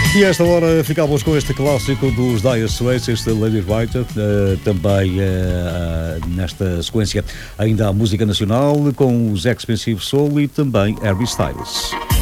E a esta hora ficávamos com este clássico dos Dire Straits, este Lady Writer, também nesta sequência ainda a música nacional com os Expensive Soul e também Harry Styles.